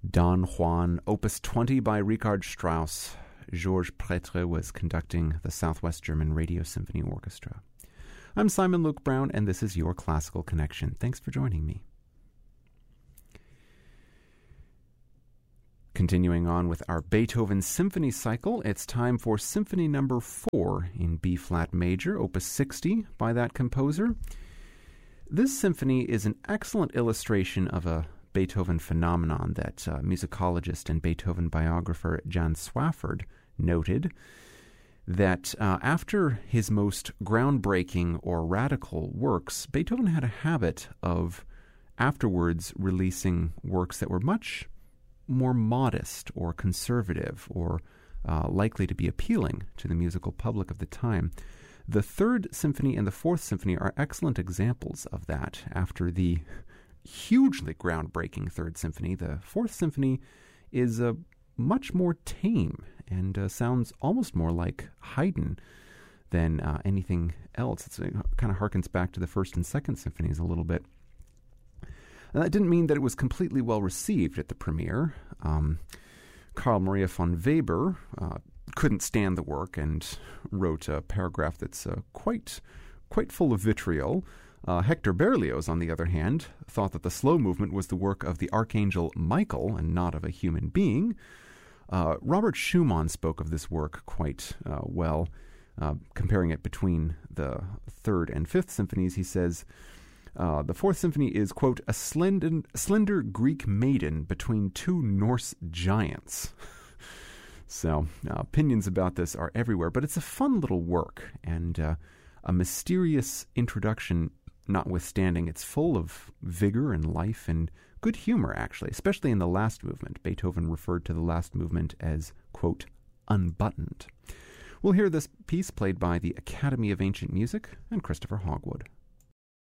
Don Juan, Opus 20 by Richard Strauss. Georges Prêtre was conducting the Southwest German Radio Symphony Orchestra. I'm Simon Luke Brown, and this is your Classical Connection. Thanks for joining me. Continuing on with our Beethoven Symphony Cycle, it's time for Symphony Number 4 in B-flat major, Opus 60 by that composer. This symphony is an excellent illustration of a Beethoven phenomenon that musicologist and Beethoven biographer Jan Swafford noted, that after his most groundbreaking or radical works, Beethoven had a habit of afterwards releasing works that were much more modest or conservative or likely to be appealing to the musical public of the time. The Third Symphony and the Fourth Symphony are excellent examples of that. After the hugely groundbreaking Third Symphony, the Fourth Symphony is much more tame and sounds almost more like Haydn than anything else. It kind of harkens back to the First and Second Symphonies a little bit. And that didn't mean that it was completely well received at the premiere. Carl Maria von Weber couldn't stand the work and wrote a paragraph that's quite full of vitriol. Hector Berlioz, on the other hand, thought that the slow movement was the work of the archangel Michael and not of a human being. Robert Schumann spoke of this work quite well, comparing it between the Third and Fifth Symphonies. He says, the Fourth Symphony is, quote, a slender Greek maiden between two Norse giants. So, opinions about this are everywhere, but it's a fun little work, and a mysterious introduction notwithstanding. It's full of vigor and life and good humor, actually, especially in the last movement. Beethoven referred to the last movement as, quote, unbuttoned. We'll hear this piece played by the Academy of Ancient Music and Christopher Hogwood.